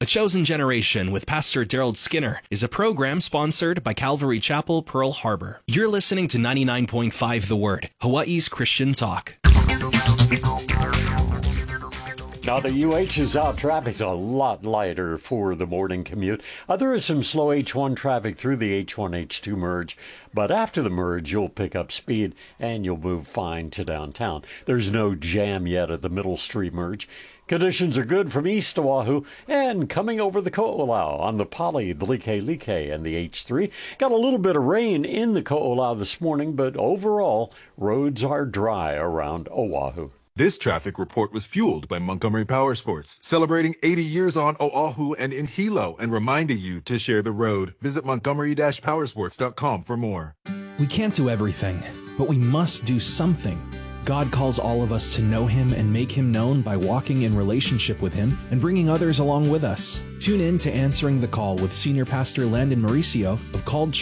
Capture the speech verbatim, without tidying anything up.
A Chosen Generation with Pastor Daryl Skinner is a program sponsored by Calvary Chapel, Pearl Harbor. You're listening to ninety-nine point five The Word, Hawaii's Christian talk. Now, the U H is out. Traffic's a lot lighter for the morning commute. Uh, there is some slow H one traffic through the H one H two merge, but after the merge, you'll pick up speed and you'll move fine to downtown. There's no jam yet at the Middle Street merge. Conditions are good from east Oahu and coming over the Ko'olau on the Pali, the Like-Like, and the H three. Got a little bit of rain in the Ko'olau this morning, but overall, roads are dry around Oahu. This traffic report was fueled by Montgomery Power Sports, celebrating eighty years on Oahu and in Hilo and reminding you to share the road. Visit montgomery dash powersports dot com for more. We can't do everything, but we must do something. God calls all of us to know Him and make Him known by walking in relationship with Him and bringing others along with us. Tune in to Answering the Call with Senior Pastor Landon Mauricio of Called